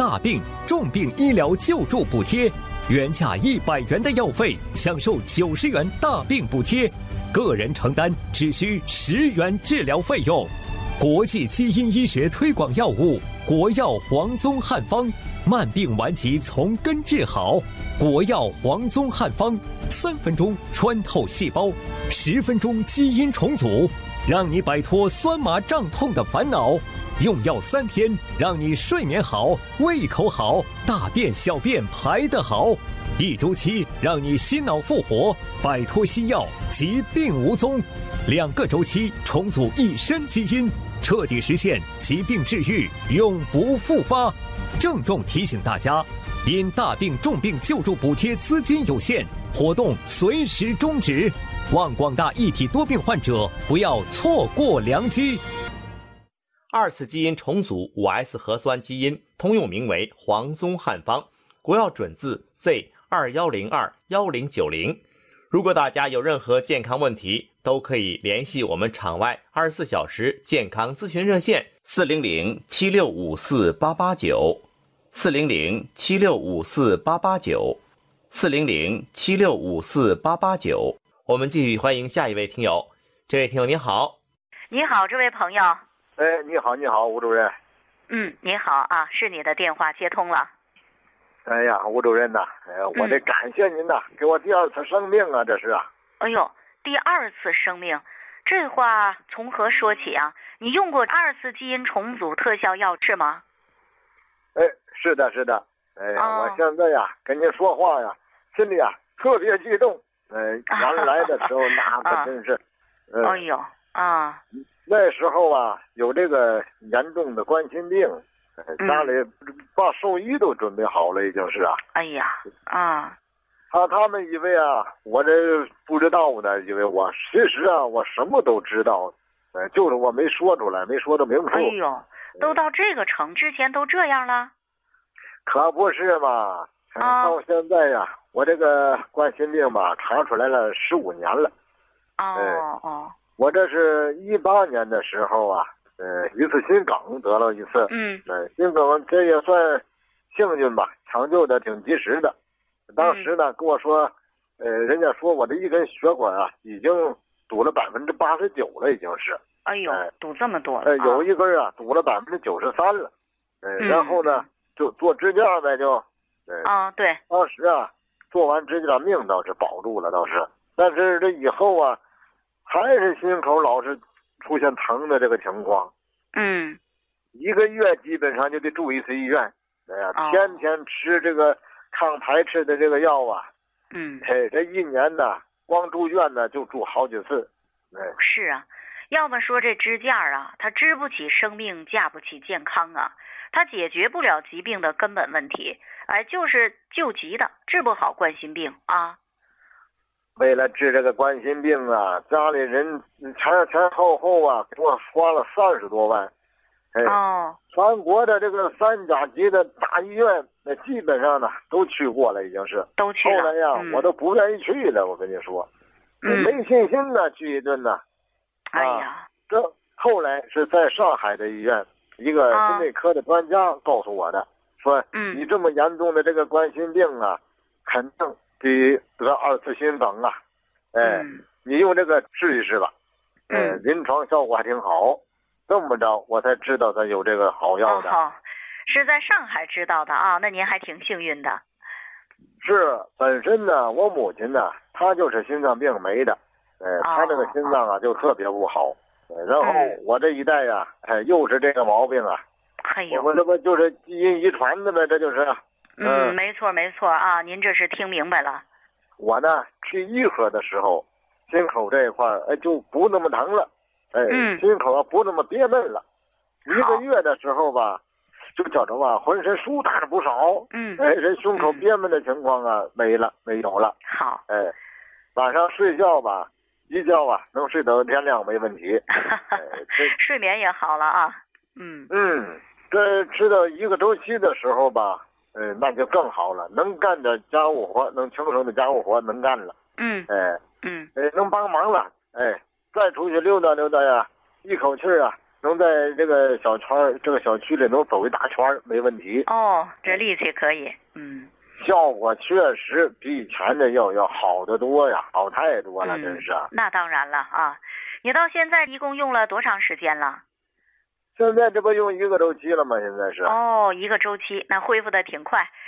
大病、重病医疗救助补贴，原价100元的药费享受90元大病补贴，个人承担只需10元治疗费用。国际基因医学推广药物国药黄宗汉方，慢病顽疾从根治好。国药黄宗汉方，3分钟穿透细胞，10分钟基因重组，让你摆脱酸麻胀痛的烦恼。用药3天，让你睡眠好，胃口好，大便小便排得好。1周期，让你心脑复活，摆脱西药，疾病无踪。2个周期，重组一身基因，彻底实现疾病治愈，永不复发。郑重提醒大家，因大病重病救助补贴资金有限，活动随时终止。望广大一体多病患者不要错过良机。 2次基因重组 5S 核酸基因，通用名为黄宗汉方，国药准字 Z21021090。如果大家有任何健康问题，都可以联系我们场外24小时健康咨询热线400-7654-889 400-7654-889 400-7654-889。我们继续欢迎下一位听友。这位听友你好。 你好，这位朋友。 你好，吴主任。 你好啊，是你的电话接通了。 哎呀，吴主任呐，我得感谢您呐，给我第2次生命啊，这是啊。 哎呦，第2次生命，这话从何说起啊？你用过2次基因重组特效药是吗？ 是的。我现在呀跟您说话呀，心里啊特别激动。原来的时候那可真是， 哎呦啊。 那时候啊，有这个严重的冠心病，家里把寿衣都准备好了，已经是啊。 哎呀啊！ 他们以为啊，我这不知道呢，以为我其实啊，我什么都知道，就是我没说出来，没说得明处。 哎呦，都到这个程度，之前都这样了？ 可不是嘛！到现在呀，我这个冠心病吧，查出来了15年了。我这是18年的时候啊，一次心梗得了一次，心梗这也算幸运吧，抢救的挺及时的。当时呢跟我说，人家说我这一根血管啊，已经堵了89%了，已经是。 哎呦，堵这么多了。 有一根啊堵了93%了，然后呢就做支架呗，就。 对。 当时啊做完支架命倒是保住了，倒是，但是这以后啊。还是心口老是出现疼的这个情况，1个月基本上就得住1次医院，天天吃这个抗排斥的这个药啊，这1年呢，光住院呢就住好几次， 是啊，要么说这支架啊，它支不起生命，架不起健康啊，它解决不了疾病的根本问题，就是救急的，治不好冠心病啊。 为了治这个冠心病啊，家里人前后啊，给我花了30多万。全国的这个3甲级的大医院，那基本上呢都去过了，已经是。 都去了。 后来呀，我都不愿意去了，我跟你说，没信心呢，去一顿呢。 哎呀， 这后来是在上海的医院，一个心内科的专家告诉我的，说你这么严重的这个冠心病啊，肯定得2次心梗啊，你用这个试一试吧，临床效果还挺好。这么着，我才知道他有这个好药的。 是在上海知道的啊，那您还挺幸运的。 是，本身呢，我母亲呢，她就是心脏病没的，她这个心脏啊就特别不好，然后我这一代呀，又是这个毛病啊。我这不就是基因遗传的呗，这就是。 没错啊，您这是听明白了。 我呢去医科的时候，心口这一块就不那么疼了。心口不那么憋闷了，1个月的时候吧，就觉着吧，浑身舒坦了不少。这胸口憋闷的情况啊，没有了。 好。 晚上睡觉吧，一觉啊能睡到天亮没问题。 睡眠也好了啊。 这吃到1个周期的时候吧，那就更好了，能干点家务活，能轻松的家务活能干了。能帮忙了。再出去溜达溜达呀，一口气啊， 能在这个这个小区里能走一大圈没问题。 哦，这力气可以， 效果确实比以前的要好得多呀，好太多了，真是。 那当然了啊，你到现在一共用了多长时间了？ 现在这不用1个周期了吗？现在是。 哦，1个周期，那恢复的挺快。